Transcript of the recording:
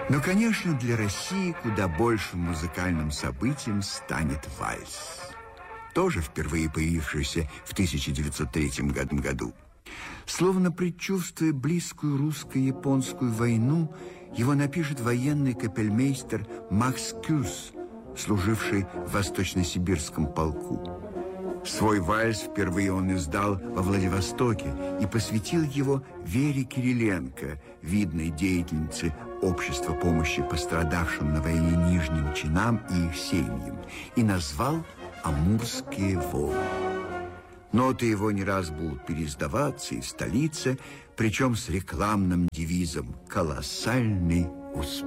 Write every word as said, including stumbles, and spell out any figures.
Но, конечно, для России куда большим музыкальным событием станет вальс, тоже впервые появившийся в тысяча девятьсот третьем году. Словно предчувствуя близкую русско-японскую войну, его напишет военный капельмейстер Макс Кюрс, служивший в Восточно-Сибирском полку. Свой вальс впервые он издал во Владивостоке и посвятил его Вере Кириленко, видной деятельнице Общества помощи пострадавшим на войне нижним чинам и их семьям, и назвал «Амурские волны». Ноты его не раз будут переиздаваться и в столице, причем с рекламным девизом «Колоссальный успех».